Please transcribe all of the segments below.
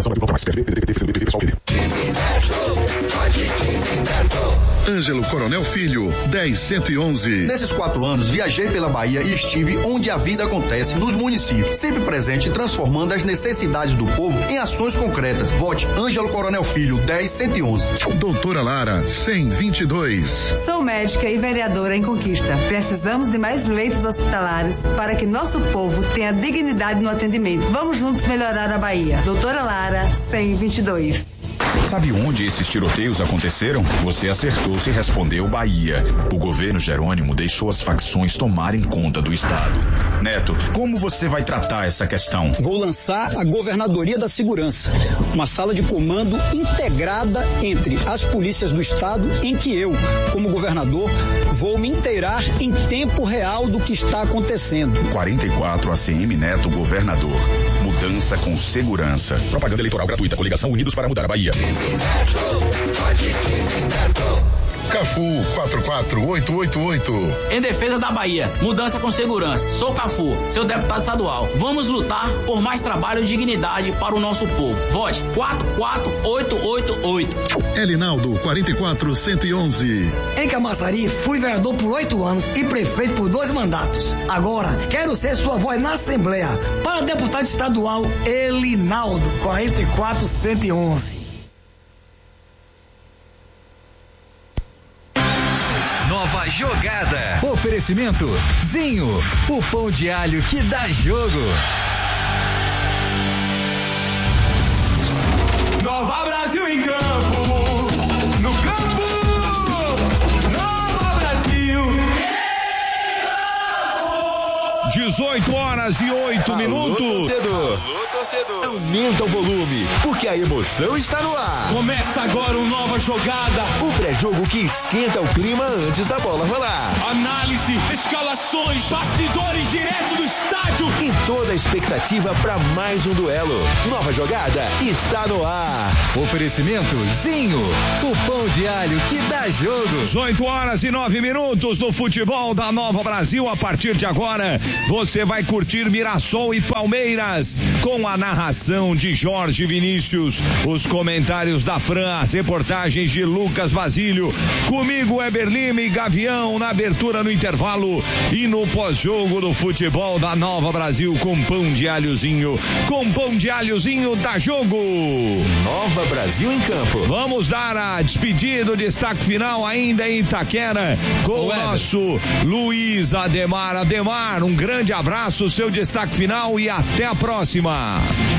Ângelo Coronel Filho, 10111. Nesses 4 anos, viajei pela Bahia e estive onde a vida acontece, nos municípios, sempre presente e transformando as necessidades do povo em ações concretas. Vote Ângelo Coronel Filho, 10111. Doutora Lara, 122. Sou médica e vereadora em Conquista. Precisamos de mais leitos hospitalares para que nosso povo tenha dignidade no atendimento. Vamos juntos melhorar a Bahia. Doutora Lara, 122. Sabe onde esses tiroteios aconteceram? Você acertou se respondeu Bahia. O governo Jerônimo deixou as facções tomarem conta do estado. Neto, como você vai tratar essa questão? Vou lançar a Governadoria da Segurança, uma sala de comando integrada entre as polícias do estado, em que eu, como governador, vou me inteirar em tempo real do que está acontecendo. 44 ACM Neto, governador. Mudança com segurança. Propaganda eleitoral gratuita. Coligação Unidos para Mudar a Bahia. Cafu 44888. Em defesa da Bahia, mudança com segurança. Sou Cafu, seu deputado estadual. Vamos lutar por mais trabalho e dignidade para o nosso povo. Vote 44888. Elinaldo 44111. Em Camaçari, fui vereador por 8 anos e prefeito por 2 mandatos. Agora, quero ser sua voz na Assembleia. Para deputado estadual, Elinaldo 44111. Nova jogada. Oferecimento Zinho, o pão de alho que dá jogo. Nova Brasil em campo. No campo. Nova Brasil. 18h08. Torcedor. Aumenta o volume, porque a emoção está no ar. Começa agora uma nova jogada. O pré-jogo que esquenta o clima antes da bola rolar. Análise, escalações, bastidores direto do estádio. E toda a expectativa para mais um duelo. Nova jogada está no ar. Oferecimento Zinho, o pão de alho que dá jogo. 18h09 no futebol da Nova Brasil. A partir de agora, você vai curtir Mirassol e Palmeiras com a narração de Jorge Vinícius, os comentários da Fran, as reportagens de Lucas Basílio, comigo Weber Lima e Gavião na abertura no intervalo e no pós-jogo do futebol da Nova Brasil com pão de alhozinho, dá jogo. Nova Brasil em campo. Vamos dar a despedida, o destaque final ainda em Itaquera com o nosso Luiz Ademar. Ademar, um grande abraço, seu destaque final e até a próxima.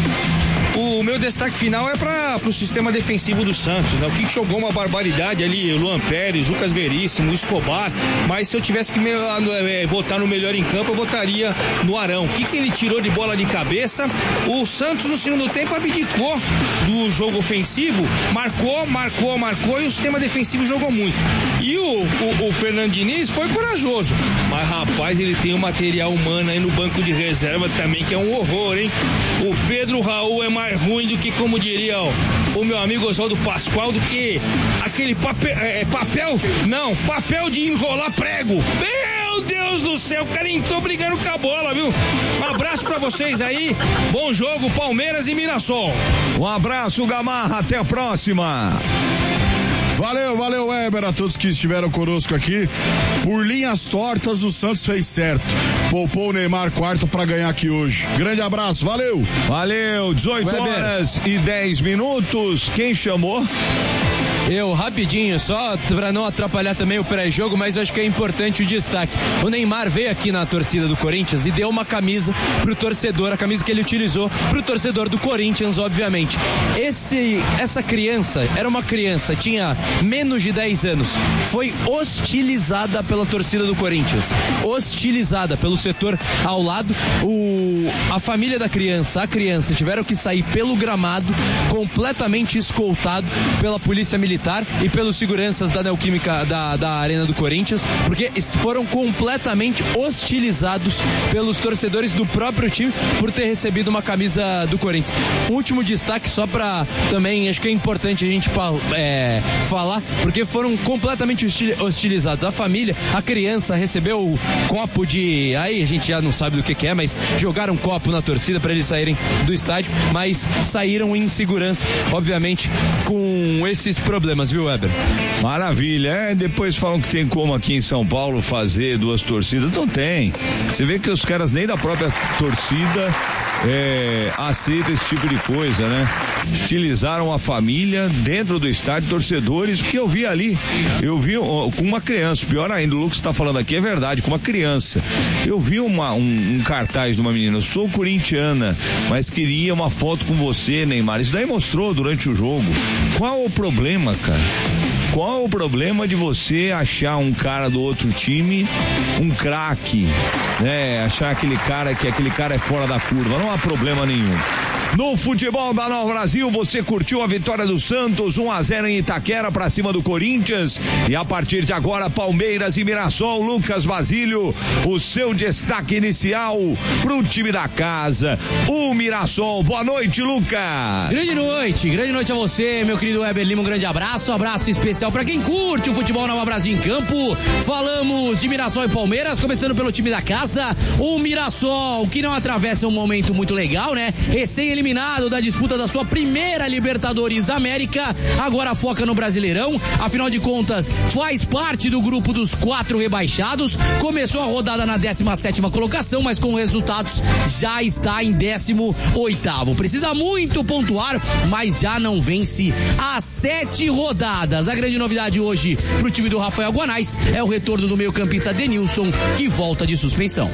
O meu destaque final é para o sistema defensivo do Santos, né? O que jogou uma barbaridade ali, Luan Pérez, Lucas Veríssimo, Escobar, mas se eu tivesse que votar no melhor em campo, eu votaria no Arão. O que ele tirou de bola de cabeça? O Santos no segundo tempo abdicou do jogo ofensivo, marcou e o sistema defensivo jogou muito. E o Fernando Diniz foi corajoso, mas rapaz, ele tem um material humano aí no banco de reserva também, que é um horror, hein? O Pedro Raul é mais ruim do que, como diria o meu amigo Oswaldo Pascoal, do que aquele papel de enrolar prego. Meu Deus do céu, o cara entrou brigando com a bola, viu? Um abraço pra vocês aí, bom jogo, Palmeiras e Mirassol. Um abraço, Gamarra, até a próxima. Valeu, Weber, a todos que estiveram conosco aqui. Por linhas tortas, o Santos fez certo. Poupou o Neymar quarto pra ganhar aqui hoje. Grande abraço, valeu. 18h10. Quem chamou? Eu, rapidinho, só pra não atrapalhar também o pré-jogo, mas eu acho que é importante o destaque. O Neymar veio aqui na torcida do Corinthians e deu uma camisa pro torcedor, a camisa que ele utilizou pro torcedor do Corinthians, obviamente. Essa criança, era uma criança, tinha menos de 10 anos, foi hostilizada pela torcida do Corinthians, hostilizada pelo setor ao lado. A família da criança, a criança tiveram que sair pelo gramado, completamente escoltado pela polícia militar militar e pelos seguranças da Neoquímica da Arena do Corinthians, porque foram completamente hostilizados pelos torcedores do próprio time por ter recebido uma camisa do Corinthians. Um último destaque só pra também, acho que é importante a gente falar, porque foram completamente hostilizados. A família, a criança recebeu copo de, aí a gente já não sabe do que é, mas jogaram copo na torcida para eles saírem do estádio, mas saíram em segurança, obviamente, com esses problemas, viu, Weber? Maravilha, depois falam que tem como aqui em São Paulo fazer duas torcidas, não tem. Você vê que os caras nem da própria torcida aceita esse tipo de coisa, né? Estilizaram a família dentro do estádio, torcedores, porque eu vi com uma criança, pior ainda, o Lucas está falando aqui, é verdade, com uma criança. Eu vi um cartaz de uma menina, eu sou corintiana, mas queria uma foto com você, Neymar. Isso daí mostrou durante o jogo. Qual o problema, cara? Qual o problema de você achar um cara do outro time um craque, né? Achar aquele cara é fora da curva, não há problema nenhum. No futebol da Nova Brasil, você curtiu a vitória do Santos, 1-0 em Itaquera pra cima do Corinthians, e a partir de agora Palmeiras e Mirassol. Lucas Basílio, o seu destaque inicial pro time da casa, o Mirassol. Boa noite, Lucas. Grande noite a você, meu querido Weber Lima, um grande abraço especial pra quem curte o futebol Nova Brasil em campo. Falamos de Mirassol e Palmeiras, começando pelo time da casa, o Mirassol, que não atravessa um momento muito legal, né? Recém-eliminado da disputa da sua primeira Libertadores da América, agora foca no Brasileirão, afinal de contas faz parte do grupo dos 4 rebaixados, começou a rodada na 17ª colocação, mas com resultados já está em 18º, precisa muito pontuar, mas já não vence há 7 rodadas. A grande novidade hoje pro time do Rafael Guanais é o retorno do meio-campista Denilson, que volta de suspensão.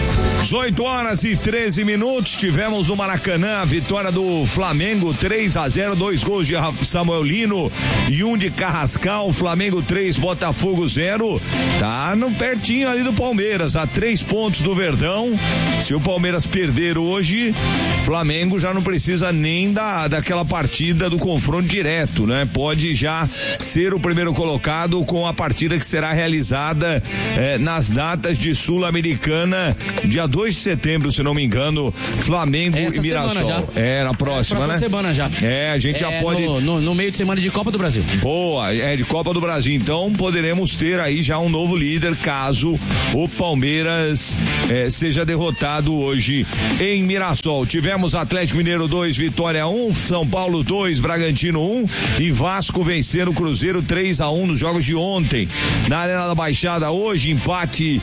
18h13, tivemos no Maracanã a vitória do Flamengo, 3-0, 2 gols de Samuel Lino e 1 de Carrascal. Flamengo 3, Botafogo 0, tá no pertinho ali do Palmeiras, a 3 pontos do Verdão. Se o Palmeiras perder hoje, Flamengo já não precisa nem daquela partida do confronto direto, né? Pode já ser o primeiro colocado com a partida que será realizada nas datas de Sul-Americana, dia 2 de setembro, se não me engano, Flamengo e Mirassol. Na próxima, né? Semana já. A gente já pode... No meio de semana de Copa do Brasil. Boa, de Copa do Brasil. Então poderemos ter aí já um novo líder, caso o Palmeiras seja derrotado hoje em Mirassol. Tivemos Atlético Mineiro 2, Vitória 1, São Paulo 2, Bragantino 1 e Vasco vencendo o Cruzeiro 3-1 nos jogos de ontem. Na Arena da Baixada hoje, empate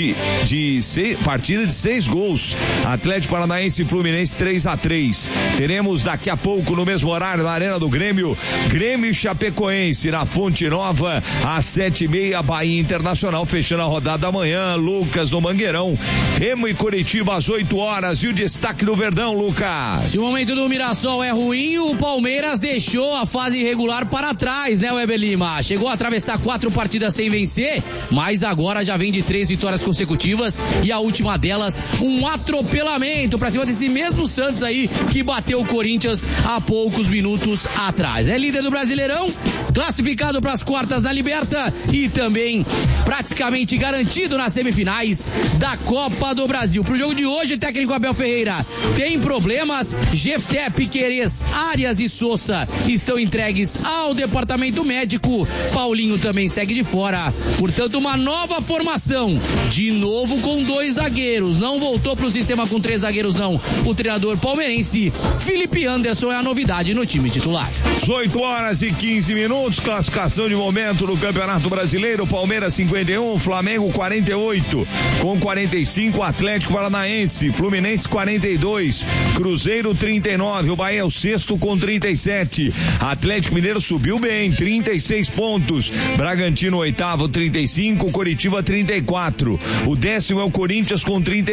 partida de 6 gols. Atlético Paranaense e Fluminense 3-3. Teremos daqui a pouco, no mesmo horário, na Arena do Grêmio e Chapecoense, na Fonte Nova, às 7h30, Bahia Internacional, fechando a rodada da manhã. Lucas no Mangueirão, Remo e Curitiba às 8 horas. E o destaque do Verdão, Lucas? Se o momento do Mirassol é ruim, o Palmeiras deixou a fase irregular para trás, né, Weber Lima? Chegou a atravessar 4 partidas sem vencer, mas agora já vem de 3 vitórias consecutivas, e a última delas, um atropelamento pra cima desse mesmo Santos aí, que bateu o Corinthians há poucos minutos atrás. É líder do Brasileirão, classificado para as quartas da Liberta e também praticamente garantido nas semifinais da Copa do Brasil. Pro jogo de hoje, técnico Abel Ferreira tem problemas. Jefté, Piquerez, Arias e Sousa estão entregues ao departamento médico. Paulinho também segue de fora. Portanto, uma nova formação, de novo com 2 zagueiros. Não voltou pro sistema com 3 zagueiros, não. O treinador palmeirense Felipe Anderson é a novidade no time titular. 18h15, classificação de momento no Campeonato Brasileiro. Palmeiras 51, Flamengo 48, com 45 Atlético Paranaense, Fluminense 42, Cruzeiro 39, o Bahia é o 6º com 37, Atlético Mineiro subiu bem, 36 pontos, Bragantino 8º 35, Coritiba 34, o 10º é o Corinthians com 32.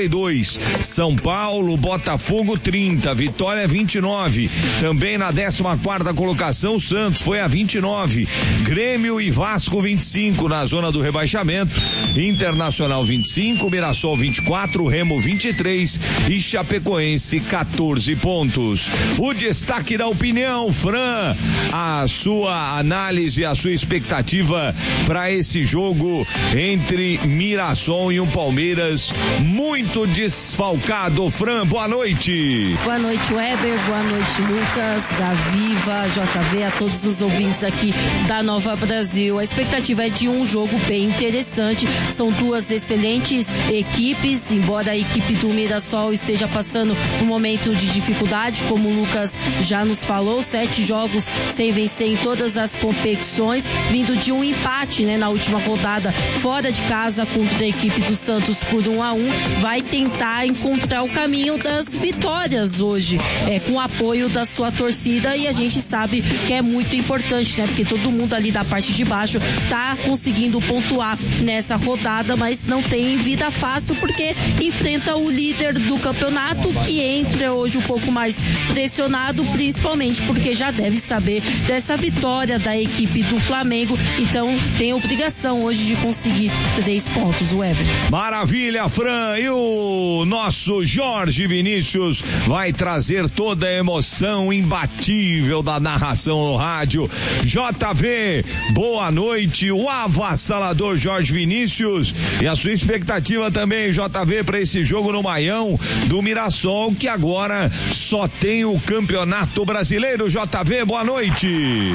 32. São Paulo, Botafogo 30, Vitória 29. Também na 14ª colocação, Santos foi a 29. Grêmio e Vasco 25 na zona do rebaixamento. Internacional 25, Mirassol 24, Remo 23 e Chapecoense 14 pontos. O destaque da opinião, Fran, a sua análise, a sua expectativa para esse jogo entre Mirassol e o Palmeiras muito desfalcado. Fran, boa noite. Boa noite, Weber, boa noite, Lucas, Gaviva, JV, a todos os ouvintes aqui da Nova Brasil. A expectativa é de um jogo bem interessante, são duas excelentes equipes, embora a equipe do Mirassol esteja passando um momento de dificuldade, como o Lucas já nos falou, 7 jogos sem vencer em todas as competições, vindo de um empate, né, na última rodada fora de casa contra a equipe do Santos por 1-1, vai tentar encontrar o caminho das vitórias hoje, com o apoio da sua torcida, e a gente sabe que é muito importante, né, porque todo mundo ali da parte de baixo tá conseguindo pontuar nessa rodada, mas não tem vida fácil porque enfrenta o líder do campeonato, que entra hoje um pouco mais pressionado, principalmente porque já deve saber dessa vitória da equipe do Flamengo, então tem a obrigação hoje de conseguir 3 pontos, o Weber. Maravilha, Fran, e o nosso Jorge Vinícius vai trazer toda a emoção imbatível da narração no rádio. JV, boa noite, o avassalador Jorge Vinícius, e a sua expectativa também, JV, para esse jogo no Maião do Mirassol, que agora só tem o Campeonato Brasileiro. JV, boa noite.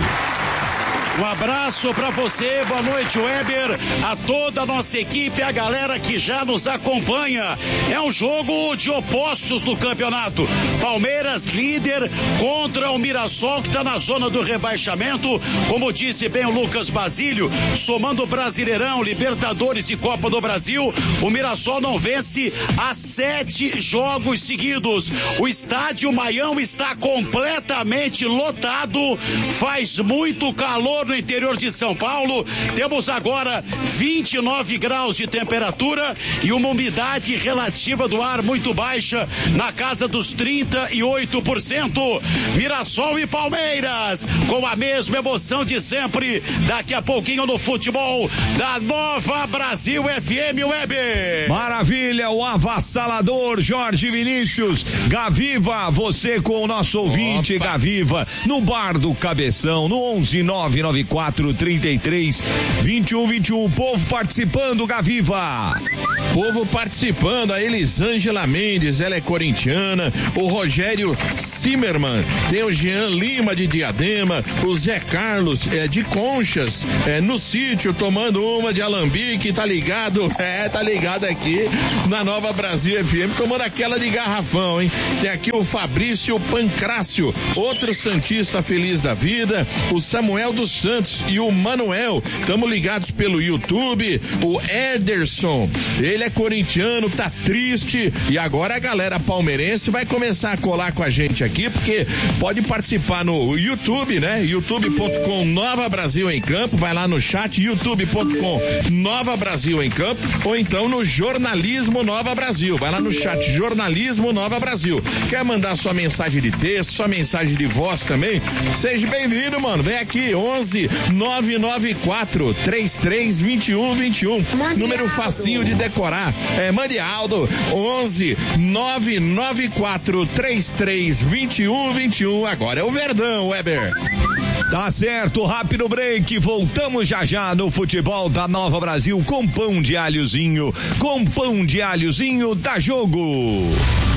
Um abraço pra você, boa noite, Weber, a toda a nossa equipe, a galera que já nos acompanha. É um jogo de opostos no campeonato. Palmeiras líder contra o Mirassol, que tá na zona do rebaixamento. Como disse bem o Lucas Basílio, somando Brasileirão, Libertadores e Copa do Brasil, o Mirassol não vence há 7 jogos seguidos. O estádio Maião está completamente lotado, faz muito calor no interior de São Paulo. Temos agora 29 graus de temperatura e uma umidade relativa do ar muito baixa, na casa dos 38%. Mirassol e Palmeiras, com a mesma emoção de sempre, daqui a pouquinho no futebol da Nova Brasil FM, Weber. Maravilha, o avassalador Jorge Vinícius. Gaviva, você com o nosso ouvinte. Opa. Gaviva, no bar do Cabeção, no 11994332121. Povo participando, Gaviva. Povo participando, a Elisângela Mendes, ela é corintiana, o Rogério Zimmermann, tem o Jean Lima de Diadema, o Zé Carlos de Conchas, no sítio, tomando uma de alambique, tá ligado? Tá ligado aqui na Nova Brasil FM, tomando aquela de garrafão, hein? Tem aqui o Fabrício Pancrácio, outro santista feliz da vida, o Samuel dos Santos e o Manuel, tamo ligados pelo YouTube, o Ederson, ele é corintiano, tá triste, e agora a galera palmeirense vai começar a colar com a gente aqui, porque pode participar no YouTube, né? youtube.com Nova Brasil em Campo, vai lá no chat, youtube.com Nova Brasil em Campo, ou então no Jornalismo Nova Brasil, vai lá no chat, Jornalismo Nova Brasil. Quer mandar sua mensagem de texto, sua mensagem de voz também? Seja bem-vindo, mano, vem aqui, 11 994 33 21 21, número facinho de decorar, mande Aldo, 11 994 33 21 21, agora é o Verdão, Weber. Tá certo, rápido break, voltamos já já no futebol da Nova Brasil com pão de alhozinho, da Jogo.